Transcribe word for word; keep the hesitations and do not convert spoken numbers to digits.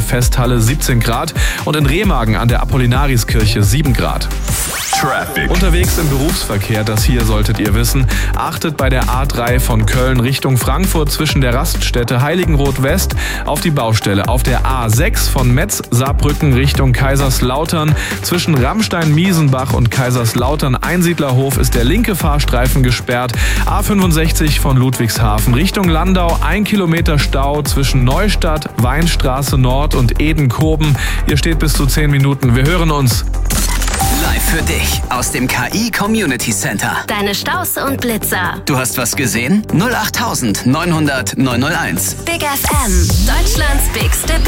Festhalle siebzehn Grad und in Remagen an der Apollinariskirche sieben Grad. Traffic. Unterwegs im Berufsverkehr, das hier solltet ihr wissen, achtet bei der A drei von Köln Richtung Frankfurt zwischen der Raststätte Heiligenroth West auf die Baustelle. Auf der A sechs von Metz-Saarbrücken Richtung Kaiserslautern zwischen Rammstein-Miesenbach und Kaiserslautern-Einsiedlerhof ist der linke Fahrstreifen gesperrt. A fünfundsechzig von Ludwigshafen Richtung Landau, ein Kilometer Stau zwischen Neustadt, Weinstraße Nord und Edenkoben. Ihr steht bis zu zehn Minuten. Wir hören uns. Live für dich aus dem K I Community Center. Deine Staus und Blitzer. Du hast was gesehen? null acht neunhundert neunhundert neunhunderteins. Big F M. Deutschlands bigste